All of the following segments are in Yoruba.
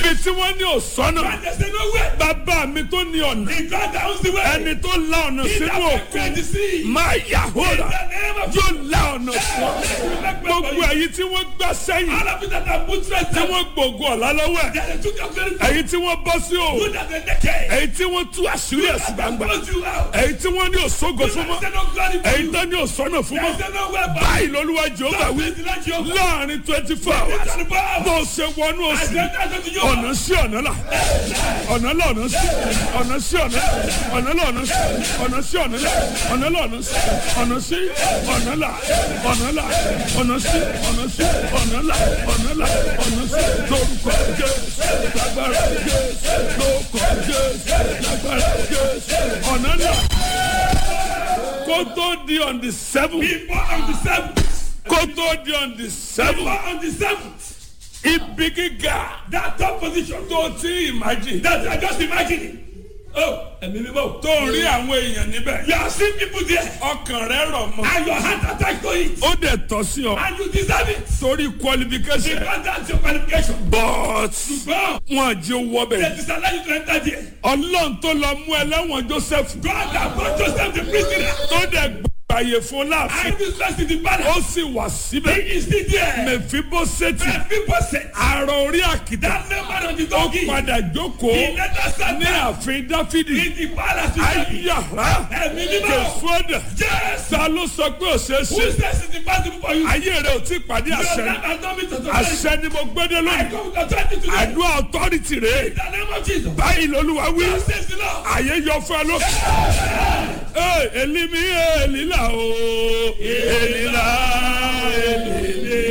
níbi tí wọ́n ní òsọ́nà. When there's no way. Bàbá mi tó ní ọ̀nà. The God that owns the way. Ẹni tó la ọ̀nà He sínú that òkun. created the sea. Máa yà hóra. In the name of Yóò la ọ̀nà fún ọ. Jesus. Gbogbo èyí tí wọ́n gbà sẹ́yìn. All of it that are put straight Tí down. wọ́n gbòògùn ọ̀la lọ́wọ́ ẹ̀. They took your very Èyí tí wọ́n bọ́ sí o. good that they naked. Èyí tí wọ́n tú àṣírí ẹ̀sìn gbangba. Close you out. Èyí tí wọ́n ní òṣogo fún mọ́. There's no glory for Èyí you. tó ní òṣọ́nà fún mọ́. There's no way back. Báyìí lolúwa Jèhófà wí. Láàrin 24 hours. Bó ṣe wọnú oṣù. Ọ̀nà sí ọ̀nà là. Ọ̀nà là ọ̀nà sí. Ọ̀nà sí ọ̀nà. Ọ̀nà là ọ̀nà sí. Ọ̀nà sí ọ̀nà là. Ọ̀nà là ọ̀nà sí. Ọ̀nà sí ọ̀nà là. Ọ̀nà là. Ọ̀nà sí ọ̀nà sí. Ọ̀nà là. Ọ̀nà là. Ọ̀nà sí. Lórúkọ Jésù. Lágbára Jésù. Lórúkọ Jésù. Lágbára Jésù. Ọ̀nà là. Kó tó di on the 7th. Before on the 7th. Kó tó di on the 7th. Before on the 7th. Ibi gíga. That top position. Tó ti imagine. That you are just imagining. Oh, ẹ̀mí mímọ́. Tó ń rí àwọn èèyàn níbẹ̀. You are seeing people there. Ọkàn rẹ̀ rọ̀ mọ́. And your heart attack to it. Ó dẹ̀ tọ́ sí ọ. And you deserve it. Torí qualification. Because that's your qualification. But Ṣùgbọ́n. wọn àjẹ́ wọ They bẹ̀. disallow you to enter there. Ọlọ́run tó lọ mú ẹlẹ́wọ̀n Joseph. God that brought Joseph the prisoner. Tó dẹ̀ gbàyè fún láàfin. And this person in the palace. Ó sì wà síbẹ̀. He is still there. Mèfíbóṣẹ́tì. People said. Àrò orí àkìtà. That man on the Ó donkey. padà jókòó He later sat ní down. ààfin Dáfídì. In the palace. Ayára. Ẹ̀mí mímọ́. Kẹfọ́dà. Yes. Ta ló sọ pé ó ṣeé Who ṣe? says it is possible for you? Ayé rẹ̀ ò tí ì pàdé Your àṣẹ. life has not been to Àṣẹ ni mo gbé dé I lónìí. come with authority today. Àdúrà authority rèé. In the name of Jesus. Báyìí lolúwa wí. God says the Lord. Àyè yọ fún ẹ lókè. Èlì mi èlìlà o. Èlìlà èlìlè.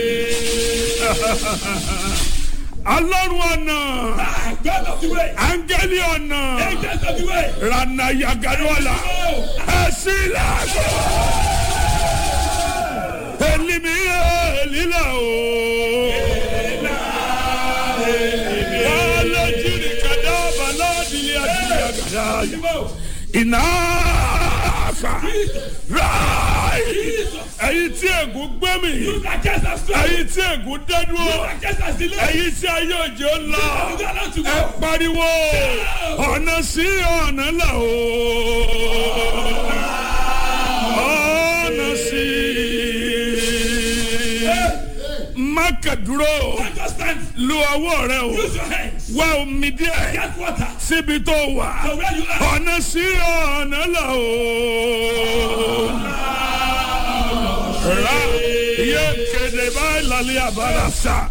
Ọlọ́run ọ̀nà. God of the way. Áńgẹ́lì ọ̀nà. Angels of the way. Rana Yagadwala. Ẹ̀sìnlágbó. Èlì mi èlìlà o. Ọlọ́jìrì kàdá bàládìlì àdìyà gàdá. Ìnáàkà. Ráì. Ẹ̀yin tí ègún gbé mi. You that cast us through. Ẹ̀yin tí ègún dẹ́dúró. You that cast us delay. Ẹ̀yin tí ayé òjò ńlá. You that not to Ẹ go. pariwo. Ọ̀nà sí ọ̀nà là o. Ọ̀nà sí. Má kẹ̀dúró. Understand. Lu ọwọ́ rẹ o. Use your hands. Wá omi díẹ̀. Get water. Síbi tó wà. So where you are. Ọ̀nà sí ọ̀nà là o. Ra yé kéde báyìí lálẹ́ àbára sá.